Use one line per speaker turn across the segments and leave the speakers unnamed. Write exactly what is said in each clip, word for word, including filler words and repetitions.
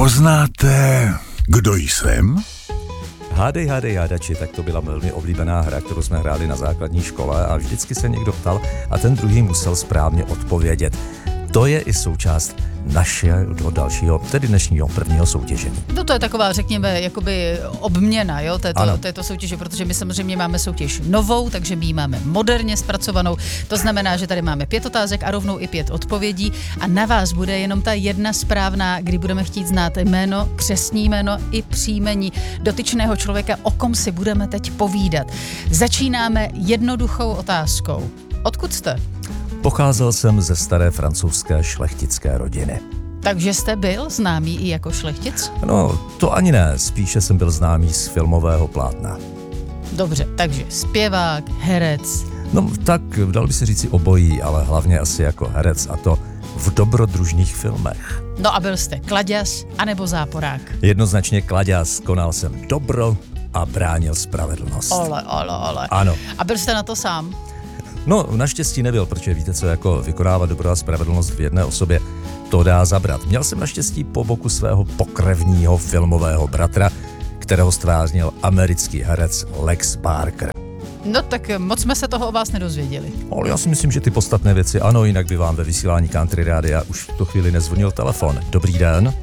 Poznáte, kdo jsem?
Hádej, hádej, hádači, tak to byla velmi oblíbená hra, kterou jsme hráli na základní škole a vždycky se někdo ptal a ten druhý musel správně odpovědět. To je i součást našeho dalšího, tedy dnešního prvního soutěžení.
No to je taková, řekněme, jakoby obměna, jo, této, této soutěže, protože my samozřejmě máme soutěž novou, takže my ji máme moderně zpracovanou. To znamená, že tady máme pět otázek a rovnou i pět odpovědí a na vás bude jenom ta jedna správná, kdy budeme chtít znát jméno, křestní jméno i příjmení dotyčného člověka, o kom si budeme teď povídat. Začínáme jednoduchou otázkou. Odkud jste?
Pocházel jsem ze staré francouzské šlechtické rodiny.
Takže jste byl známý i jako šlechtic?
No, to ani ne, spíše jsem byl známý z filmového plátna.
Dobře, takže zpěvák, herec.
No tak, dal by se říci obojí, ale hlavně asi jako herec a to v dobrodružných filmech.
No a byl jste kladěz anebo záporák?
Jednoznačně kladěz, konal jsem dobro a bránil spravedlnost.
Ole, ole, ole.
Ano.
A byl jste na to sám?
No, naštěstí nebyl, protože víte co, jako vykonávat dobro a spravedlnost v jedné osobě, to dá zabrat. Měl jsem naštěstí po boku svého pokrevního filmového bratra, kterého stvářnil americký herec Lex Barker.
No tak moc jsme se toho o vás nedozvěděli.
Ale já si myslím, že ty podstatné věci ano, jinak by vám ve vysílání Country Rádia už v tu chvíli nezvonil telefon. Dobrý den.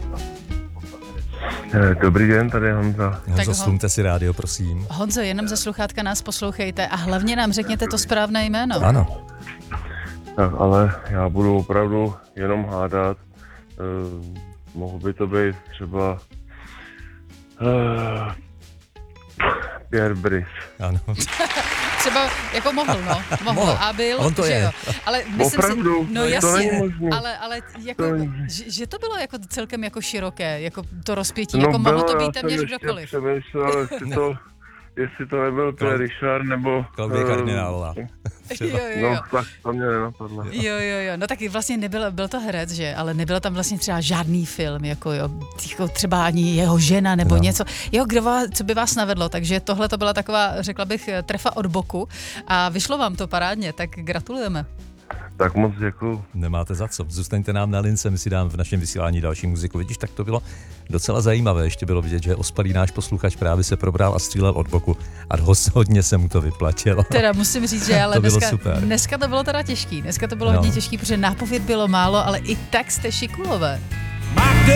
Dobrý den, tady je Honza.
Honzo, slumte si rádio, prosím.
Honzo, jenom ze sluchátka nás poslouchejte a hlavně nám řekněte to správné jméno.
Ano.
Tak, ale já budu opravdu jenom hádat. Uh, mohl by to být třeba uh, Pierre Brice.
Ano.
Třeba jako mohl, no. Mohl,
mohl.
A byl,
On to
že
je.
jo. Ale myslím
opravdu?
si, no
to
jasně,
není
ale, ale jako,
to
že, že to bylo jako celkem jako široké, jako to rozpětí,
no
jako mohlo to
bylo,
být téměř kdokoliv.
Přemýšlel, jestli to, jestli to nebyl to Richard, nebo...
Claudia Kardinálová.
Jo, jo, jo.
No, tak to mě nenapadlo.
Jo, jo, jo. No taky vlastně nebyl, byl to herec, že? Ale nebyl tam vlastně třeba žádný film, jako jo, jako třeba ani jeho žena nebo no. něco. Jo, kdo vás, co by vás navedlo, takže tohle to byla taková, řekla bych, trefa od boku a vyšlo vám to parádně, tak gratulujeme.
Tak moc děkuju.
Nemáte za co. Zůstaňte nám na lince, my si dám v našem vysílání další muziku. Vidíš, tak to bylo docela zajímavé. Ještě bylo vidět, že ospalý náš posluchač právě se probral a střílel od boku a hodně se mu to vyplatilo.
Teda musím říct, že ale
to
dneska,
bylo super.
dneska to bylo teda těžký. Dneska to bylo
no.
hodně těžký, protože nápověd bylo málo, ale i tak jste šikulové.